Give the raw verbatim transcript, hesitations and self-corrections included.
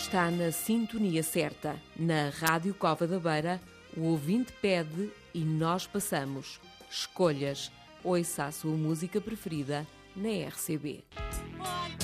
está na sintonia certa. Na Rádio Cova da Beira, o ouvinte pede e nós passamos. Escolhas. Ouça a sua música preferida na R C B.